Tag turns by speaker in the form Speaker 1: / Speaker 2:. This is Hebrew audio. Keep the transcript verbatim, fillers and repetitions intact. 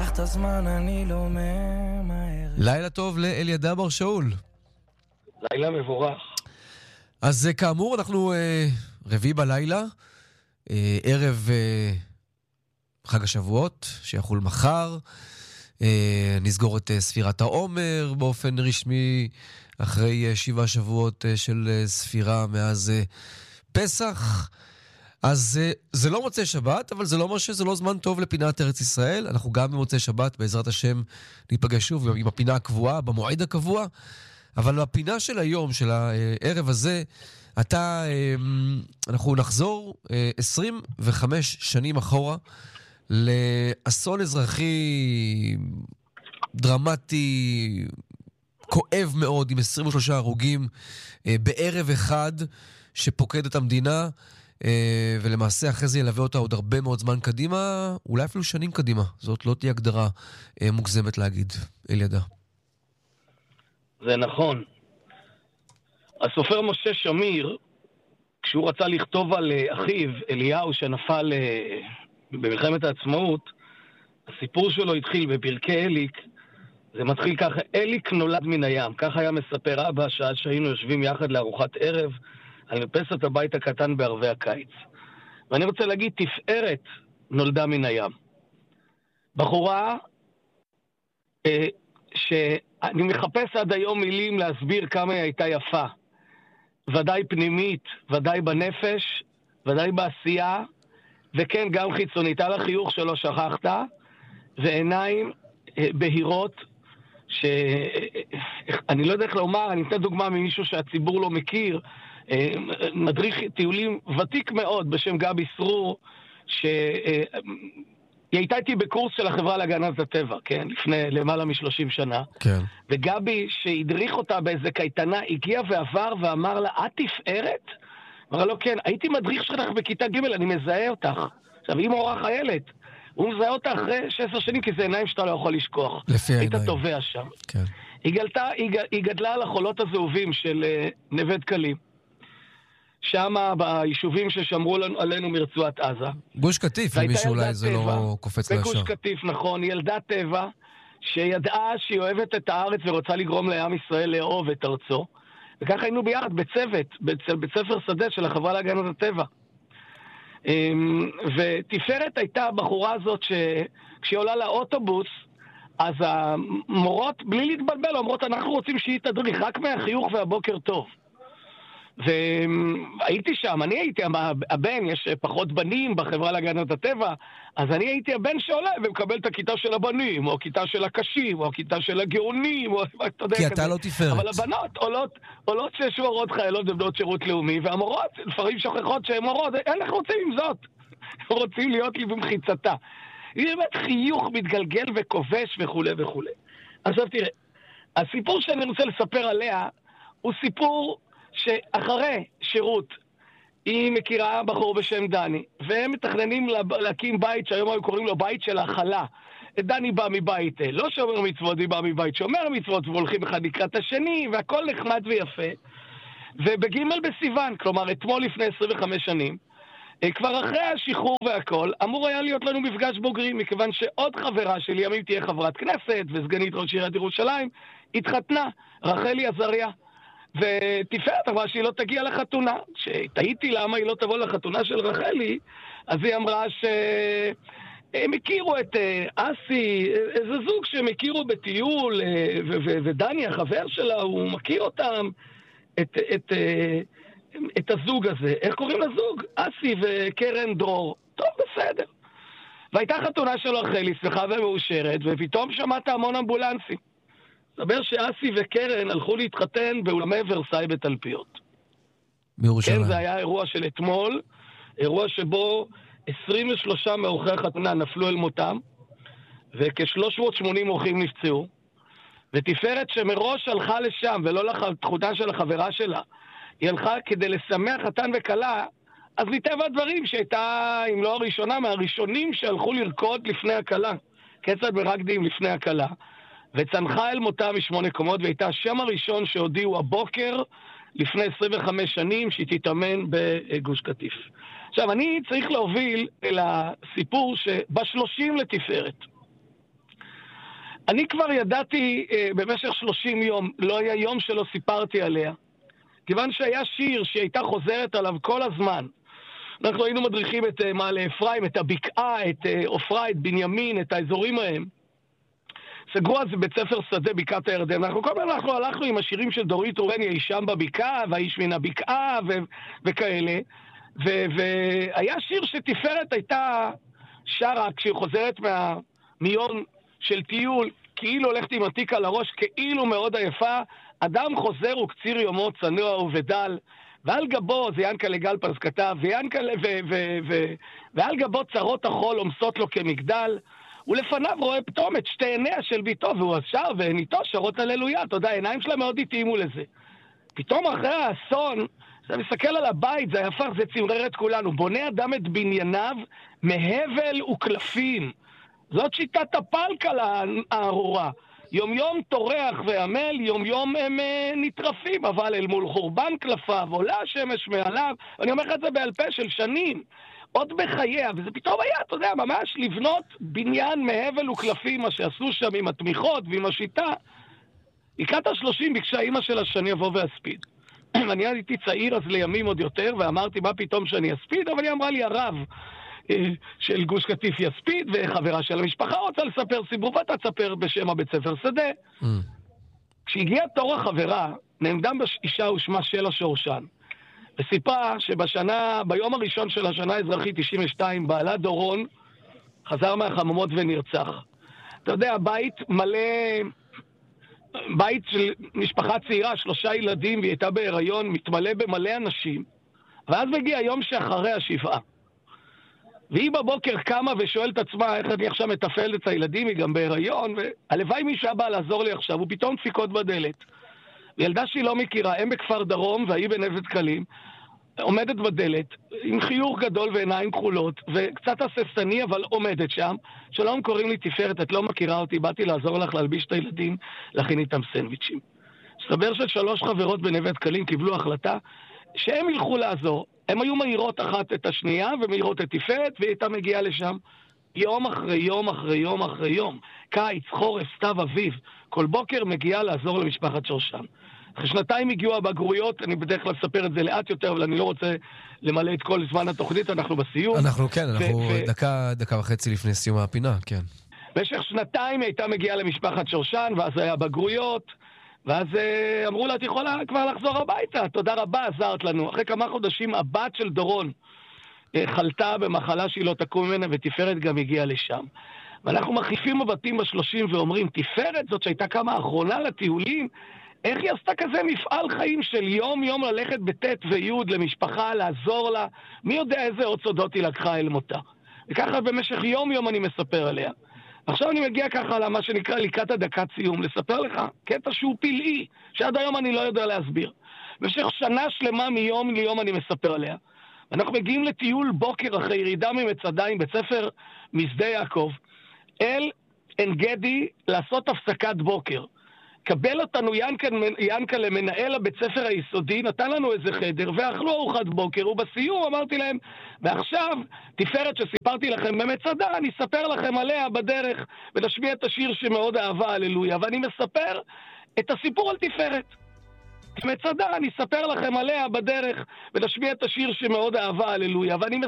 Speaker 1: קח את הזמן, אני לא ממהר.
Speaker 2: לילה טוב לאלידע בר שאול.
Speaker 3: לילה מבורך.
Speaker 2: אז כאמור, אנחנו אה, רביעי בלילה, אה, ערב אה, חג השבועות, שיחול מחר. אה, נסגור את אה, ספירת העומר באופן רשמי, אחרי אה, שבעה שבועות אה, של אה, ספירה מאז אה, פסח. אז אה, זה לא מוצאי שבת, אבל זה לא אומר שזה לא זמן טוב לפינת ארץ ישראל. אנחנו גם במוצאי שבת, בעזרת השם, ניפגש שוב עם הפינה הקבועה, במועד הקבוע. אבל בפינה של היום, של הערב הזה, אתה, אנחנו נחזור עשרים וחמש שנים אחורה לאסון אזרחי דרמטי, כואב מאוד, עם עשרים ושלושה הרוגים בערב אחד שפוקד את המדינה, ולמעשה אחרי זה ילווה אותה עוד הרבה מאוד זמן קדימה, אולי אפילו שנים קדימה. זאת לא תהיה הגדרה מוגזמת להגיד, אלידע.
Speaker 3: זה נכון. הסופר משה שמיר, כשהוא רצה לכתוב על אחיו, אליהו, שנפל במלחמת העצמאות, הסיפור שלו התחיל בפרקי אליק. זה מתחיל ככה: אליק נולד מן הים. כך היה מספר אבא שעה שהיינו יושבים יחד לארוחת ערב על מרפסת הבית הקטן בערבי הקיץ. ואני רוצה להגיד, תפארת נולדה מן הים. בחורה אה, שאני מחפש עד היום מילים להסביר כמה היא הייתה יפה. ודאי פנימית, ודאי בנפש, ודאי בעשייה, וכן גם חיצונית. על החיוך שלו שכחת, ועיניים אה, בהירות, שאני לא יודע איך לומר, אני אתן דוגמה ממישהו שהציבור לא מכיר, אה, מדריך טיולים ותיק מאוד בשם גבי סרור, ש... אה, היא הייתה איתי בקורס של החברה להגנת הטבע, כן? לפני למעלה משלושים שנה.
Speaker 2: כן.
Speaker 3: וגבי, שהדריך אותה באיזה קייטנה, הגיע ועבר ואמר לה, את תפארת? אמרה לו, כן, הייתי מדריך שלך בכיתה ג', אני מזהה אותך. עכשיו, היא מורה חיילת. הוא מזהה אותה אחרי שש עשרה שנים, כי זה עיניים שאתה לא יכול לשכוח.
Speaker 2: לפי העיניים.
Speaker 3: היית טובע שם.
Speaker 2: כן.
Speaker 3: היא, גלתה, היא, היא גדלה על החולות הזהובים של uh, נווה דקלים. שם ביישובים ששמרו לנו, עלינו מרצועת עזה.
Speaker 2: גוש קטיף, למי שאולי זה טבע, לא קופץ לישר.
Speaker 3: בגוש קטיף, נכון. ילדה טבע שידעה שהיא אוהבת את הארץ ורוצה לגרום לעם ישראל לאהוב את ארצו. וככה היינו ביחד בצוות, בית ספר שדה של החברה להגנת הטבע. ותפארת הייתה הבחורה הזאת שכשהיא עולה לאוטובוס, אז המורות, בלי להתבלבל, אומרות, אנחנו רוצים שהיא תדריך רק מהחיוך והבוקר טוב. והייתי שם, אני הייתי הבן, יש פחות בנים בחברה להגנת הטבע, אז אני הייתי הבן שעולה ומקבל את הכיתה של הבנים, או הכיתה של הקשים, או הכיתה של הגאונים, או אתה יודע,
Speaker 2: כי אתה לא תפארת.
Speaker 3: אבל הבנות עולות, עולות שש מורות חיילות ובנות שירות לאומי, והמורות לפעמים שוכחות שהן מורות, אין לך רוצים עם זאת, רוצים להיות לי במחיצתה. היא באמת חיוך מתגלגל וכובש וכו' וכו'. עכשיו תראה, הסיפור שאני רוצה לספר עליה, הוא סיפור שאחרי שירות היא מכירה בחור בשם דני, והם מתכננים להקים בית שהיום היו קוראים לו בית של החלה. דני בא מבית לא שומר מצוות, היא בא מבית שומר מצוות, והולכים אחד לקראת השני, והכל נחמד ויפה. ובגימל בסיוון, כלומר אתמול לפני עשרים וחמש שנים, כבר אחרי השחרור והכל, אמור היה להיות לנו מפגש בוגרים, מכיוון שעוד חברה שלי, ימים תהיה חברת כנסת וסגנית ראש עיריית ירושלים, התחתנה, רחלי עזריה. ותפארת אמרה שהיא לא תגיע לחתונה. כשתהיתי למה היא לא תבוא לחתונה של רחלי, אז היא אמרה שהם הכירו את אסי, איזה זוג שהם הכירו בטיול, ודני החבר שלה, הוא מכיר אותם, את, את, את הזוג הזה. איך קוראים לזוג? אסי וקרן דרור. טוב, בסדר. והייתה חתונה של רחלי, שמחה ומאושרת, ופתאום שמעת המון אמבולנסים. דבר שאסי וקרן הלכו להתחתן באולמי ורסאי בתלפיות.
Speaker 2: בירושלים.
Speaker 3: כן, זה היה אירוע של אתמול, אירוע שבו עשרים ושלושה מאורחי החתונה נפלו אל מותם, וכ-שלוש מאות ושמונים אורחים נפצעו, ותפארת שמראש הלכה לשם, ולא לחתונה של החברה שלה, היא הלכה כדי לשמח חתן וקלה, אז מטבע הדברים שהייתה, אם לא הראשונה, מהראשונים שהלכו לרקוד לפני הקלה, כיצד מרקדים לפני הקלה, וצנחה אל מותה משמונה קומות, והייתה השם הראשון שהודיעו הבוקר לפני עשרים וחמש שנים שהיא תתאמן בגוש קטיף. עכשיו, אני צריך להוביל אל הסיפור שבשלושים לתפארת. אני כבר ידעתי אה, במשך שלושים יום, לא היה יום שלא סיפרתי עליה. כיוון שהיה שיר שהיא הייתה חוזרת עליו כל הזמן. אנחנו היינו מדריכים את uh, מעלה אפרים, את הבקעה, את עופרה, uh, את בנימין, את האזורים ההם. סגרו אז בית ספר שדה בקעת הירדן. אנחנו כל פעם אנחנו הלכנו עם השירים של דורית אורני, האיש שם בבקעה, והאיש מן הבקעה, ו- וכאלה. ו- והיה שיר שתפארת הייתה שרה כשהיא חוזרת מהמיון של טיול, כאילו הולכת עם עתיק על הראש, כאילו מאוד עייפה, אדם חוזר וקציר יומו צנוע ובדל, ועל גבו, זה ינקלה גלפז כתב, וינקלה, ו, ו, ו, ועל גבו צרות החול עומסות לו כמגדל, ולפניו רואה פתאום את שתי עיניה של ביתו, והוא שר ועיניתו שרות הללויה. אתה יודע, העיניים שלה מאוד התאימו לזה. פתאום אחרי האסון, אתה מסתכל על הבית, זה הפך, זה צמרר את כולנו. בונה אדם את בנייניו מהבל וקלפים. זאת שיטת הפלקה הארורה. יום יום תורח ועמל, יום יום הם uh, נטרפים, אבל אל מול חורבן קלפיו, עולה השמש מעליו, אני אומר לך את זה בעל פה של שנים, עוד בחייה, וזה פתאום היה, אתה יודע, ממש לבנות בניין מהבל וקלפים, מה שעשו שם עם התמיכות ועם השיטה. לקראת השלושים ביקשה אמא שלה שאני אבוא ואספיד. ואני הייתי צעיר אז לימים עוד יותר, ואמרתי מה פתאום שאני אספיד, אבל היא אמרה לי הרב של גוש קטיף יספיד, וחברה של המשפחה רוצה לספר סיבוב, ואתה תספר בשם הבית ספר שדה. Mm. כשהגיעה תור החברה, נעמדה אישה ושמה שלה שורשן, וסיפרה שבשנה, ביום הראשון של השנה האזרחית תשעים ושתיים, בעלה דורון חזר מהחממות ונרצח. אתה יודע, בית מלא, בית של משפחה צעירה, שלושה ילדים, והיא הייתה בהיריון, מתמלא במלא אנשים, ואז מגיע היום שאחרי השבעה. והיא בבוקר קמה ושואלת עצמה איך אני עכשיו מטפלת את הילדים, היא גם בהיריון, והלוואי מישהו בא לעזור לי עכשיו, הוא פתאום דפיקות בדלת. וילדה שהיא לא מכירה, הם בכפר דרום והיא בנווה דקלים, עומדת בדלת עם חיוך גדול ועיניים כחולות, וקצת הססני אבל עומדת שם. שלום, קוראים לי תפארת, את לא מכירה אותי, באתי לעזור לך להלביש את הילדים, להכין איתם סנדוויצ'ים. מסתבר ששלוש חברות בנווה דקלים קיבלו החלטה שהם ילכו לעזור. הם היו מהירות אחת את השנייה ומהירות את תפארת, והיא הייתה מגיעה לשם יום אחרי יום אחרי יום אחרי יום. קיץ, חורף, סתיו, אביב. כל בוקר מגיעה לעזור למשפחת שורשן. אחרי שנתיים הגיעו הבגרויות, אני בדרך כלל אספר את זה לאט יותר, אבל אני לא רוצה למלא את כל זמן התוכנית, אנחנו בסיום.
Speaker 2: אנחנו כן, אנחנו ו- דקה, דקה וחצי לפני סיום הפינה, כן.
Speaker 3: במשך שנתיים היא הייתה מגיעה למשפחת שורשן, ואז היה בגרויות, ואז uh, אמרו לה, את יכולה כבר לחזור הביתה, תודה רבה, עזרת לנו. אחרי כמה חודשים הבת של דורון uh, חלתה במחלה שהיא לא תקום ממנה, ותפארת גם הגיעה לשם. ואנחנו מחליפים מבטים בשלושים ואומרים, תפארת זאת שהייתה כמה האחרונה לטיולים, איך היא עשתה כזה מפעל חיים של יום יום ללכת בט' ויוד למשפחה, לעזור לה, מי יודע איזה עוד סודות היא לקחה אל מותה. וככה במשך יום יום אני מספר עליה. עכשיו אני מגיע ככה למה שנקרא לקראת הדקת סיום, לספר לך קטע שהוא פלאי, שעד היום אני לא יודע להסביר. במשך שנה שלמה מיום ליום אני מספר עליה. אנחנו מגיעים לטיול בוקר אחרי ירידה ממצדה בית ספר משדה יעקב, אל עין גדי לעשות הפסקת בוקר. קבל אותנו ינקלה, מנהל הבית ספר היסודי, נתן לנו איזה חדר, ואכלו ארוחת בוקר, ובסיום אמרתי להם, ועכשיו, תפארת שסיפרתי לכם במצדה, אני אספר לכם עליה בדרך, ונשמיע את השיר שמאוד אהבה, הללויה, ואני מספר את הסיפור על תפארת. במצדה, אני אספר לכם עליה בדרך, ונשמיע את השיר שמאוד אהבה, הללויה, ואני